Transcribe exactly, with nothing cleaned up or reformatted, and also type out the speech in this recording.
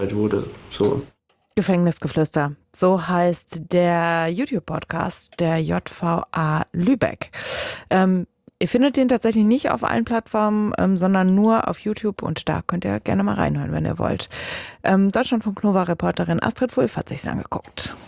wurde. So. Gefängnisgeflüster. So heißt der YouTube-Podcast der J V A Lübeck. Ähm, ihr findet den tatsächlich nicht auf allen Plattformen, ähm, sondern nur auf YouTube und da könnt ihr gerne mal reinhören, wenn ihr wollt. Ähm, Deutschlandfunk Nova-Reporterin Astrid Wulff hat sich's angeguckt.